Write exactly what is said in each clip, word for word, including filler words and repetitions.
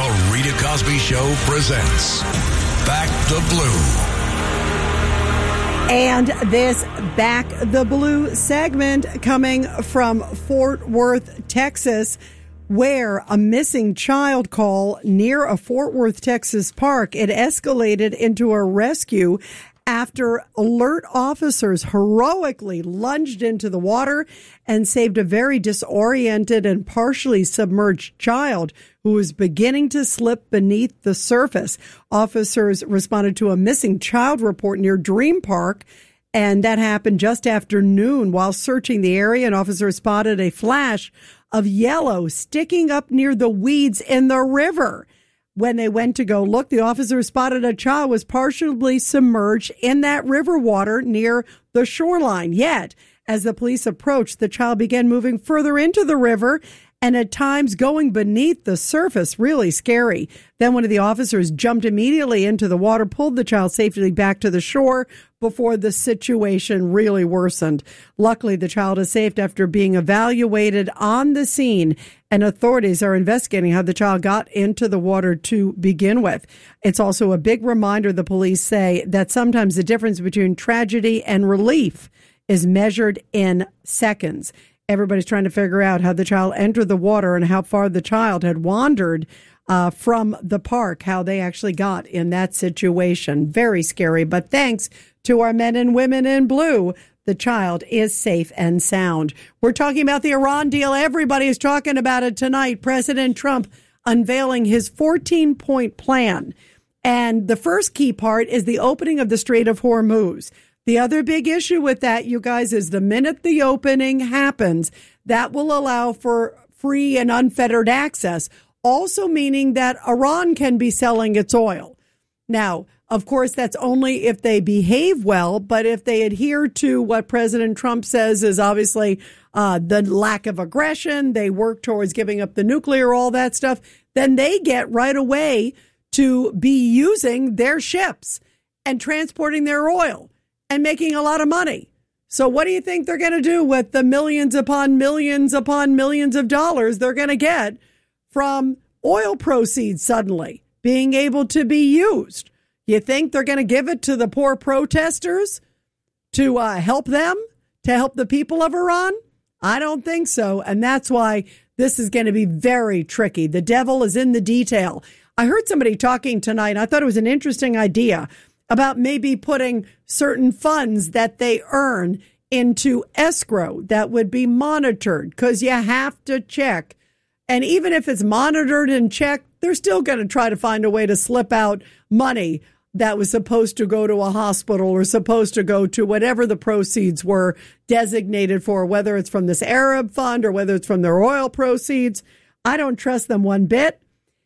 The Rita Cosby Show presents Back the Blue. And this Back the Blue segment coming from Fort Worth, Texas, where a missing child call near a Fort Worth, Texas park, it escalated into a rescue after alert officers heroically lunged into the water and saved a very disoriented and partially submerged child who was beginning to slip beneath the surface. Officers responded to a missing child report near Dream Park, and that happened just after noon. While searching the area, an officer spotted a flash of yellow sticking up near the weeds in the river. When they went to go look, the officer spotted a child was partially submerged in that river water near the shoreline. Yet, as the police approached, the child began moving further into the river and at times going beneath the surface. Really scary. Then one of the officers jumped immediately into the water, pulled the child safely back to the shore before the situation really worsened. Luckily, the child is safe after being evaluated on the scene, and authorities are investigating how the child got into the water to begin with. It's also a big reminder, the police say, that sometimes the difference between tragedy and relief is measured in seconds. Everybody's trying to figure out how the child entered the water and how far the child had wandered uh, from the park, how they actually got in that situation. Very scary, but thanks to our men and women in blue, the child is safe and sound. We're talking about the Iran deal. Everybody is talking about it tonight. President Trump unveiling his fourteen-point plan. And the first key part is the opening of the Strait of Hormuz. The other big issue with that, you guys, is the minute the opening happens, that will allow for free and unfettered access, also meaning that Iran can be selling its oil. Now, of course, that's only if they behave well, but if they adhere to what President Trump says is obviously uh, the lack of aggression, they work towards giving up the nuclear, all that stuff, then they get right away to be using their ships and transporting their oil and making a lot of money. So what do you think they're going to do with the millions upon millions upon millions of dollars they're going to get from oil proceeds suddenly being able to be used? You think they're going to give it to the poor protesters to uh, help them, to help the people of Iran? I don't think so. And that's why this is going to be very tricky. The devil is in the detail. I heard somebody talking tonight. I thought it was an interesting idea about maybe putting certain funds that they earn into escrow that would be monitored, because you have to check. And even if it's monitored and checked, they're still going to try to find a way to slip out money that was supposed to go to a hospital or supposed to go to whatever the proceeds were designated for, whether it's from this Arab fund or whether it's from their oil proceeds. I don't trust them one bit.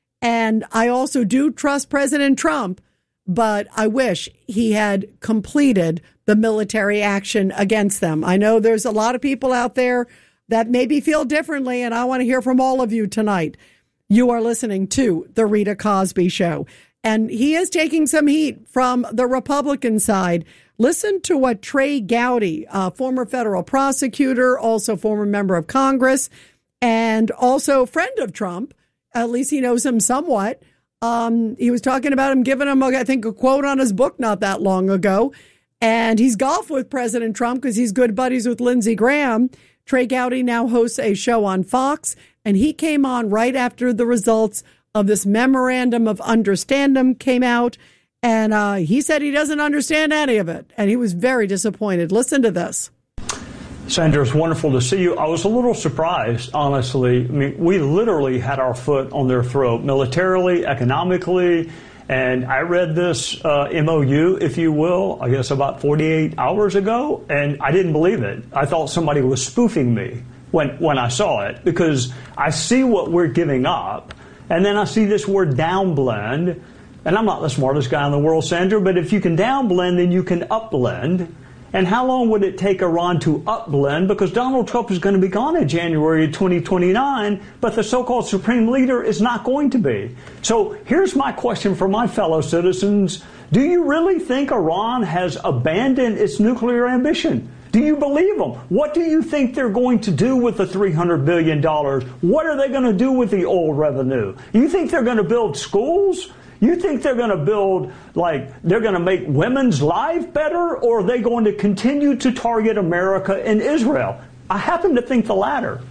And I also do trust President Trump, but I wish he had completed the military action against them. I know there's a lot of people out there that maybe feel differently, and I want to hear from all of you tonight. You are listening to The Rita Cosby Show, and he is taking some heat from the Republican side. Listen to what Trey Gowdy, a former federal prosecutor, also former member of Congress, and also friend of Trump, at least he knows him somewhat. Um, he was talking about him giving him, I think, a quote on his book not that long ago. And he's golfed with President Trump because he's good buddies with Lindsey Graham. Trey Gowdy now hosts a show on Fox, and he came on right after the results of this memorandum of understanding came out. And uh, he said he doesn't understand any of it. And he was very disappointed. Listen to this. Sandra, it's wonderful to see you. I was a little surprised, honestly. I mean, we literally had our foot on their throat, militarily, economically. And I read this uh, M O U, if you will, I guess about forty-eight hours ago, and I didn't believe it. I thought somebody was spoofing me when, when I saw it, because I see what we're giving up, and then I see this word downblend. And I'm not the smartest guy in the world, Sandra, but if you can downblend, then you can upblend. And how long would it take Iran to upblend? Because Donald Trump is going to be gone in January of twenty twenty-nine, but the so-called supreme leader is not going to be. So here's my question for my fellow citizens. Do you really think Iran has abandoned its nuclear ambition? Do you believe them? What do you think they're going to do with the three hundred billion dollars? What are they going to do with the oil revenue? You think they're going to build schools? You think they're going to build, like, they're going to make women's life better? Or are they going to continue to target America and Israel? I happen to think the latter.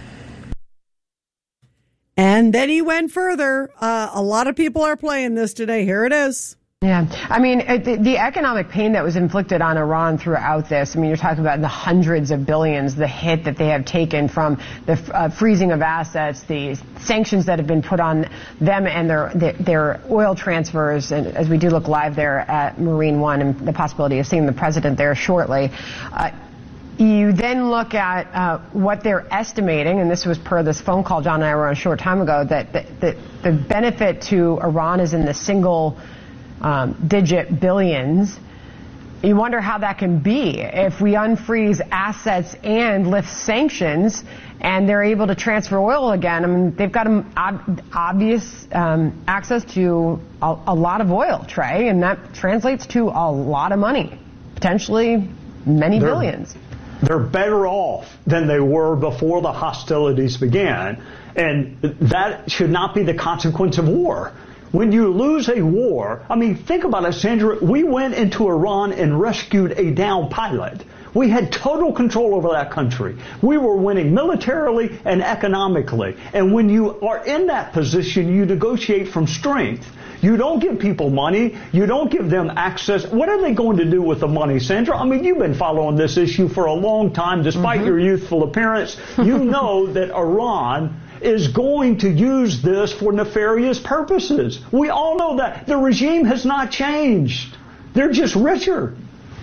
And then he went further. Uh, a lot of people are playing this today. Here it is. Yeah. I mean, the, the economic pain that was inflicted on Iran throughout this, I mean, you're talking about in the hundreds of billions, the hit that they have taken from the uh, freezing of assets, the sanctions that have been put on them and their, their, their oil transfers. And as we do look live there at Marine One and the possibility of seeing the president there shortly, uh, you then look at uh, what they're estimating, and this was per this phone call John and I were on a short time ago, that the, the, the benefit to Iran is in the single um, digit billions. You wonder how that can be if we unfreeze assets and lift sanctions and they're able to transfer oil again. I mean, they've got um, ob- obvious um, access to a, a lot of oil, Trey, and that translates to a lot of money, potentially many they're, billions. They're better off than they were before the hostilities began, and that should not be the consequence of war. When you lose a war, I mean, think about it, Sandra. We went into Iran and rescued a downed pilot. We had total control over that country. We were winning militarily and economically. And when you are in that position, you negotiate from strength. You don't give people money. You don't give them access. What are they going to do with the money, Sandra? I mean, you've been following this issue for a long time, despite mm-hmm. your youthful appearance. You know that Iran is going to use this for nefarious purposes. We all know that. The regime has not changed. They're just richer.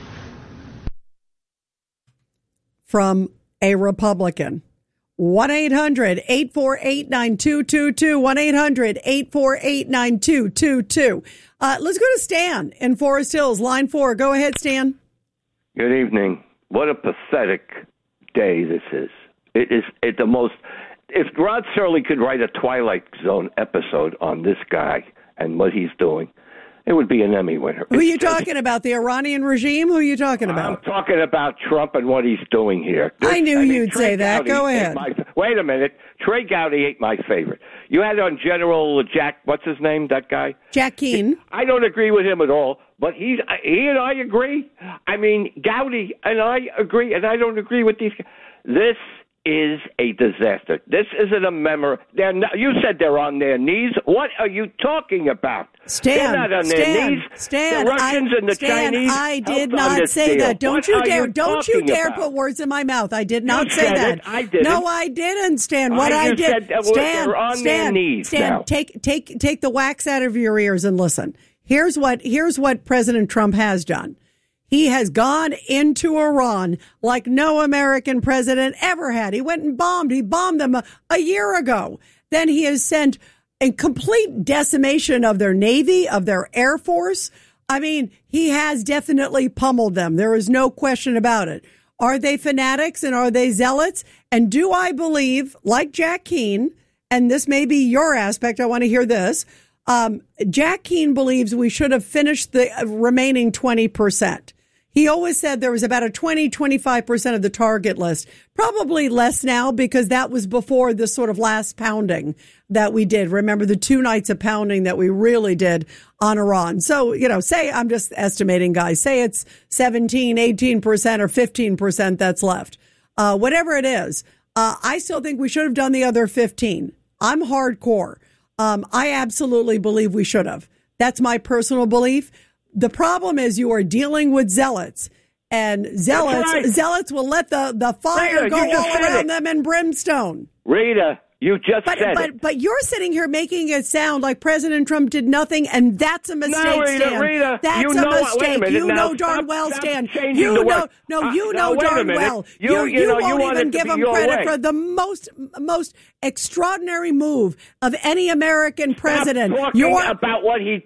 From a Republican. one eight hundred eight four eight nine two two two. one eight hundred eight four eight nine two two two. Uh, let's go to Stan in Forest Hills, line four. Go ahead, Stan. Good evening. What a pathetic day this is. It is it the most... If Rod Serling could write a Twilight Zone episode on this guy and what he's doing, it would be an Emmy winner. Who are you it's talking just, about? The Iranian regime? Who are you talking about? I'm talking about Trump and what he's doing here. This, I knew I mean, you'd Trey say that. Gowdy Go ahead. My, wait a minute. Trey Gowdy ain't my favorite. You had on General Jack, what's his name, that guy? Jack Keane. I don't agree with him at all, but he's, he and I agree. I mean, Gowdy and I agree, and I don't agree with these guys. This is a disaster. This isn't a memory. They're not, you said they're on their knees. What are you talking about? Stan, they're not on Stan, their knees. Stan, the Russians I, and the Stan, Chinese. I did helped not say deal. that. Don't what you dare! You don't you dare about? put words in my mouth. I did not you say said that. It. I didn't. No, I didn't, Stan. What I, I did, said that Stan, they're on Stan, their knees Stan, now. take take take the wax out of your ears and listen. Here's what here's what President Trump has done. He has gone into Iran like no American president ever had. He went and bombed. He bombed them a, a year ago. Then he has sent a complete decimation of their Navy, of their Air Force. I mean, he has definitely pummeled them. There is no question about it. Are they fanatics and are they zealots? And do I believe, like Jack Keane, and this may be your aspect, I want to hear this, um, Jack Keane believes we should have finished the remaining twenty percent. He always said there was about a twenty, twenty-five percent of the target list. Probably less now because that was before this sort of last pounding that we did. Remember the two nights of pounding that we really did on Iran. So, you know, say, I'm just estimating, guys, say it's seventeen, eighteen percent or fifteen percent that's left. Uh, whatever it is, uh, I still think we should have done the other fifteen. I'm hardcore. Um, I absolutely believe we should have. That's my personal belief. The problem is you are dealing with zealots, and zealots right. zealots will let the, the fire Rita, go all around it. them in brimstone. Rita, you just but, said but, it. But you're sitting here making it sound like President Trump did nothing, and that's a mistake, no, Rita, Stan. Rita, That's you a know, mistake. You now, know darn stop, well, stop Stan. You know, word. no, uh, you no, know darn minute. well. You, you, you, you know, won't you even give him credit way. for the most most extraordinary move of any American president. Stop talking you're, about what he did.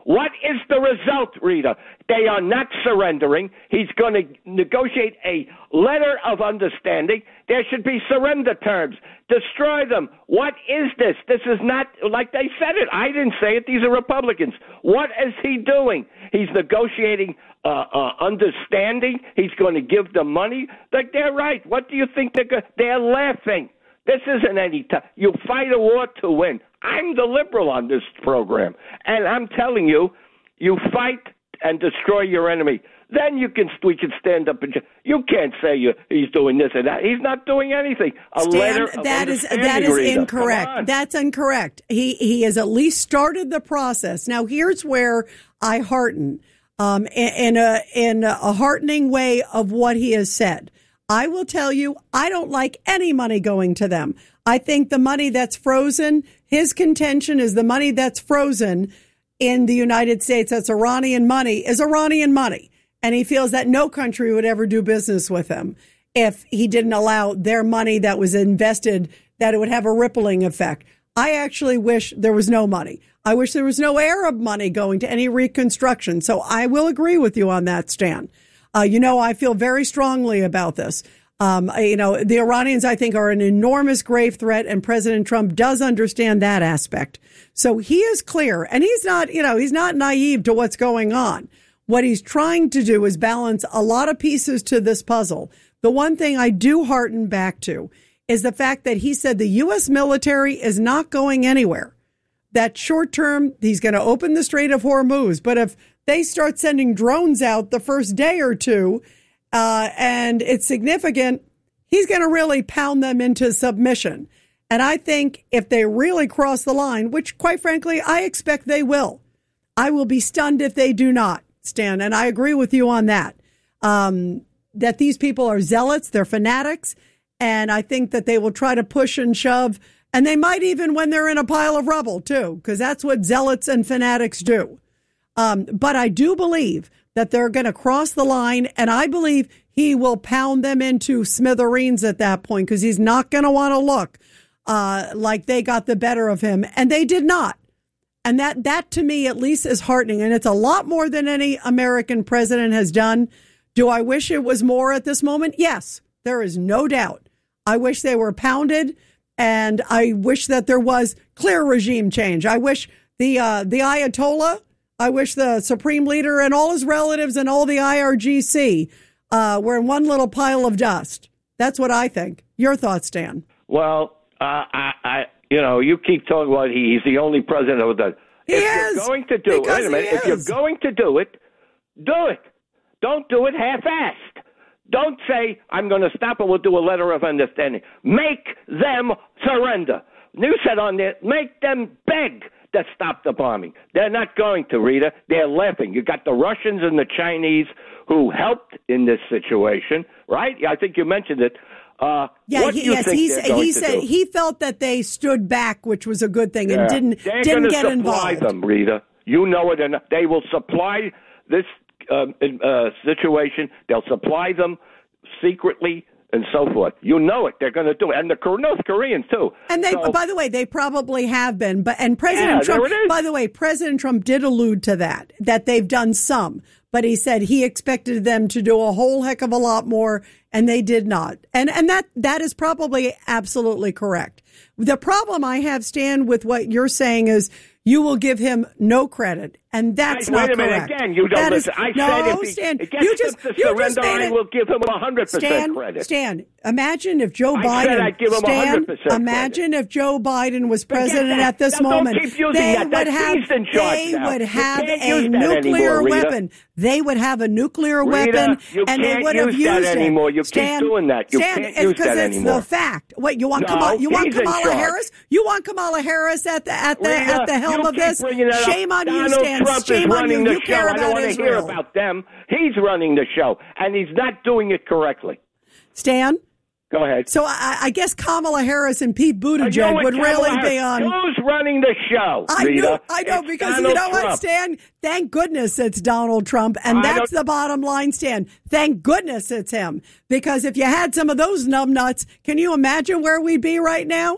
What is the result, Rita? They are not surrendering. He's going to negotiate a letter of understanding. There should be surrender terms. Destroy them. What is this? This is not like they said it. I didn't say it. These are Republicans. What is he doing? He's negotiating uh, uh, understanding. He's going to give them money. Like, they're right. What do you think they're going? They're laughing. This isn't any time. You fight a war to win. I'm the liberal on this program, and I'm telling you, you fight and destroy your enemy. Then you can we can stand up and you can't say you, he's doing this and that. He's not doing anything. A Stan, letter of that is that is Rita. incorrect. That's incorrect. He he has at least started the process. Now here's where I hearten um, in, in a in a heartening way of what he has said. I will tell you, I don't like any money going to them. I think the money that's frozen, his contention is the money that's frozen in the United States, that's Iranian money, is Iranian money. And he feels that no country would ever do business with him if he didn't allow their money that was invested, that it would have a rippling effect. I actually wish there was no money. I wish there was no Arab money going to any reconstruction. So I will agree with you on that, Stan. Uh, you know, I feel very strongly about this. Um, you know, the Iranians, I think, are an enormous grave threat, and President Trump does understand that aspect. So he is clear, and he's not, you know, he's not naive to what's going on. What he's trying to do is balance a lot of pieces to this puzzle. The one thing I do hearten back to is the fact that he said the U S military is not going anywhere. That short term, he's going to open the Strait of Hormuz, but if they start sending drones out the first day or two, uh, and it's significant, he's going to really pound them into submission. And I think if they really cross the line, which quite frankly, I expect they will, I will be stunned if they do not, Stan. And I agree with you on that, um, that these people are zealots, they're fanatics, and I think that they will try to push and shove, and they might even when they're in a pile of rubble too, because that's what zealots and fanatics do. Um, but I do believe that they're going to cross the line, and I believe he will pound them into smithereens at that point because he's not going to want to look uh, like they got the better of him, and they did not. And that, that to me at least is heartening, and it's a lot more than any American president has done. Do I wish it was more at this moment? Yes, there is no doubt. I wish they were pounded, and I wish that there was clear regime change. I wish the uh, the Ayatollah, I wish the Supreme Leader and all his relatives and all the I R G C uh, were in one little pile of dust. That's what I think. Your thoughts, Dan? Well, uh, I, I, you know, you keep talking about he, he's the only president who does. He if is. You're going to do it, wait a minute. If is. you're going to do it, do it. Don't do it half-assed. Don't say, I'm going to stop and we'll do a letter of understanding. Make them surrender. You said on there, make them beg to stop the bombing. They're not going to, Rita. They're laughing. You got the Russians and the Chinese who helped in this situation, right? I think you mentioned it. Uh, yeah, what he, do you yes, think he's, they're going he to said do? he felt that they stood back, which was a good thing, and Yeah. didn't They're didn't gonna get supply involved. them, Rita. You know it, and they will supply this uh, uh, situation. They'll supply them secretly and so forth. You know it. They're going to do it, and the North Koreans too. And they, so, by the way, they probably have been. But and President Yeah, Trump, there it is. by the way, President Trump did allude to that that they've done some, but he said he expected them to do a whole heck of a lot more, and they did not. And and that that is probably absolutely correct. The problem I have, Stan, with what you're saying is you will give him no credit, and that's Wait not a minute, correct. again, you don't That is- listen. I no, said if he, Stan, it gets you just to you just surrender, made I it. will give him one hundred percent Stan, credit. Stan, imagine if Joe I Biden. said I'd give him Stan, one hundred percent imagine if Joe Biden was Forget president that. at this Now, don't moment. keep using they that. would That's have. he's in charge They now. would You have can't a use that nuclear anymore, Rita. weapon. They would have a nuclear Rita, weapon, you and they can't would have use that used it. anymore. You keep Stan, doing that. You Stan, can't it's use because that it's anymore. the fact. Wait, you want No, Kamala? You want he's in Kamala charge. Harris? You want Kamala Harris at the at the Rita, at the helm you of keep this? bringing that up. Shame on you, Donald Stan. Trump Shame is on running you. the You care show. I about don't want to Israel. hear about them. He's running the show, and he's not doing it correctly. Stan. Go ahead. So I, I guess Kamala Harris and Pete Are you Buttigieg with would really Kamala be Harris? on. Who's running the show, I Rita? know, I know, It's because you Donald know what, Trump. Stan? Thank goodness it's Donald Trump, and I that's don't- the bottom line, Stan. Thank goodness it's him, because if you had some of those numbnuts, can you imagine where we'd be right now?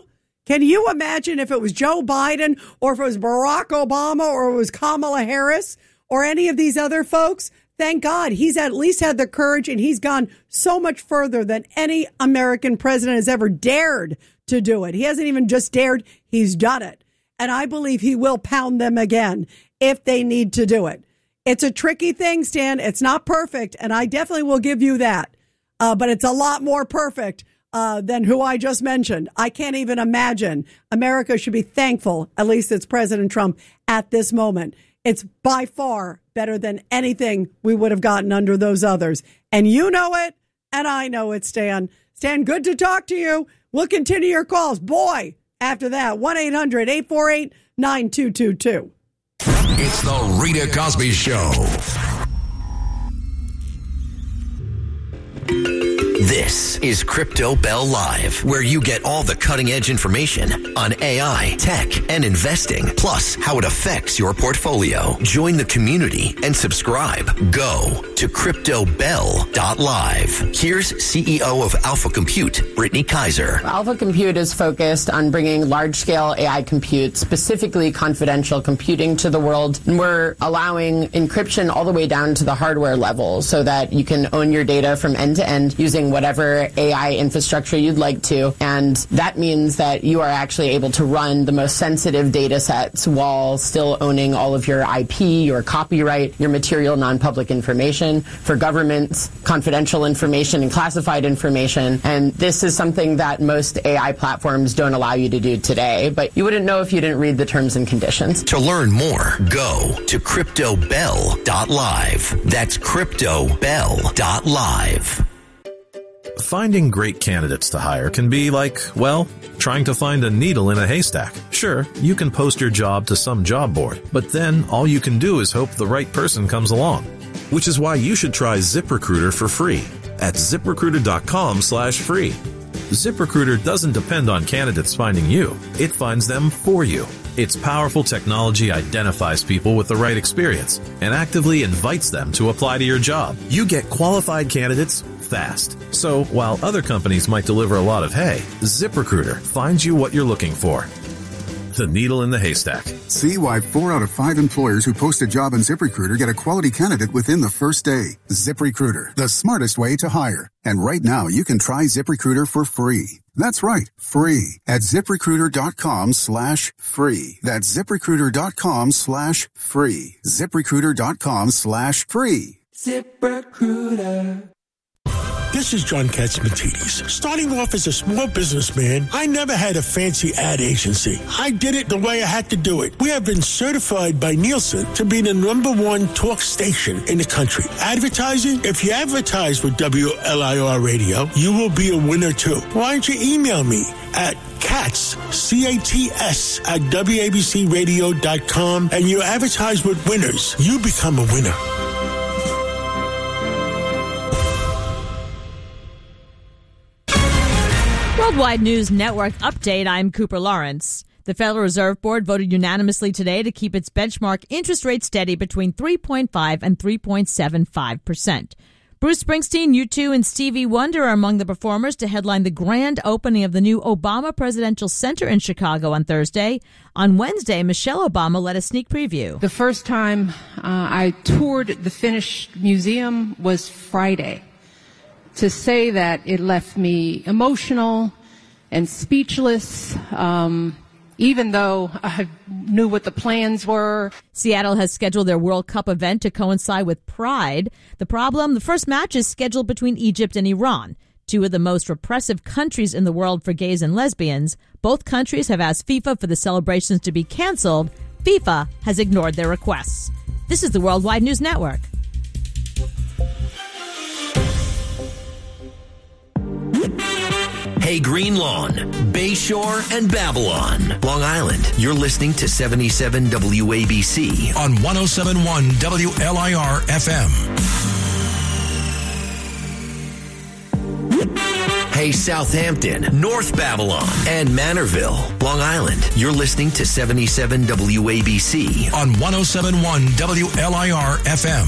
Can you imagine if it was Joe Biden or if it was Barack Obama or it was Kamala Harris or any of these other folks? Thank God he's at least had the courage, and he's gone so much further than any American president has ever dared to do it. He hasn't even just dared, he's done it. And I believe he will pound them again if they need to do it. It's a tricky thing, Stan. It's not perfect, and I definitely will give you that. Uh, but it's a lot more perfect uh, than who I just mentioned. I can't even imagine. America should be thankful, at least it's President Trump at this moment. It's by far better than anything we would have gotten under those others. And you know it, and I know it, Stan. Stan, good to talk to you. We'll continue your calls. Boy, after that, one eight hundred eight four eight nine two two two. It's the Rita Cosby Show. This is Crypto Bell Live, where you get all the cutting-edge information on A I, tech, and investing, plus how it affects your portfolio. Join the community and subscribe. Go to crypto bell dot live. Here's C E O of Alpha Compute, Brittany Kaiser. Alpha Compute is focused on bringing large-scale A I compute, specifically confidential computing, to the world. And we're allowing encryption all the way down to the hardware level so that you can own your data from end to end using whatever A I infrastructure you'd like to. And that means that you are actually able to run the most sensitive data sets while still owning all of your I P, your copyright, your material non-public information. For governments, confidential information and classified information. And this is something that most A I platforms don't allow you to do today. But you wouldn't know if you didn't read the terms and conditions. To learn more, go to crypto bell dot live. That's crypto bell dot live. Finding great candidates to hire can be like, well, trying to find a needle in a haystack. Sure, you can post your job to some job board, but then all you can do is hope the right person comes along. Which is why you should try ZipRecruiter for free at ZipRecruiter.com slash free. ZipRecruiter doesn't depend on candidates finding you. It finds them for you. Its powerful technology identifies people with the right experience and actively invites them to apply to your job. You get qualified candidates fast. So while other companies might deliver a lot of hay, ZipRecruiter finds you what you're looking for. The needle in the haystack. See why four out of five employers who post a job on ZipRecruiter get a quality candidate within the first day. ZipRecruiter, the smartest way to hire. And right now, you can try ZipRecruiter for free. That's right, free at ZipRecruiter.com slash free. That's ZipRecruiter.com slash free. ZipRecruiter.com slash free. ZipRecruiter. This is John Katsimatidis. Starting off as a small businessman, I never had a fancy ad agency. I did it the way I had to do it. We have been certified by Nielsen to be the number one talk station in the country. Advertising? If you advertise with W L I R Radio, you will be a winner too. Why don't you email me at Cats, C A T S, at W A B C radio dot com, and you advertise with winners. You become a winner. Worldwide News Network update. I'm Cooper Lawrence. The Federal Reserve Board voted unanimously today to keep its benchmark interest rate steady between three point five and three point seven five percent. Bruce Springsteen, U two, and Stevie Wonder are among the performers to headline the grand opening of the new Obama Presidential Center in Chicago on Thursday. On Wednesday, Michelle Obama led a sneak preview. The first time uh, I toured the Finnish Museum was Friday. To say that it left me emotional and speechless, um, even though I knew what the plans were. Seattle has scheduled their World Cup event to coincide with Pride. The problem, the first match is scheduled between Egypt and Iran, two of the most repressive countries in the world for gays and lesbians. Both countries have asked FIFA for the celebrations to be canceled. FIFA has ignored their requests. This is the Worldwide News Network. Hey, Green Lawn, Bayshore, and Babylon, Long Island. You're listening to seventy-seven W A B C on one oh seven point one W L I R F M. Hey, Southampton, North Babylon, and Manorville, Long Island. You're listening to seventy-seven W A B C on one oh seven point one W L I R F M.